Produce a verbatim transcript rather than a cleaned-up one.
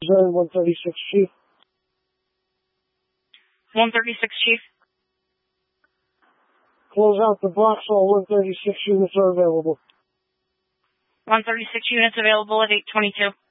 one thirty-six, Chief. one thirty-six, Chief. Close out the box. All one thirty-six units are available. one thirty-six units available at eight twenty-two.